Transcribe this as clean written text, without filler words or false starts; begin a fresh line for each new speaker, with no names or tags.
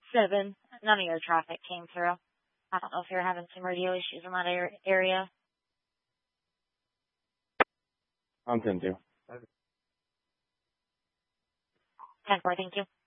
7. None of your traffic came through. I don't know if you're having some radio issues in that area.
I'm 10-2.
10-4, thank you.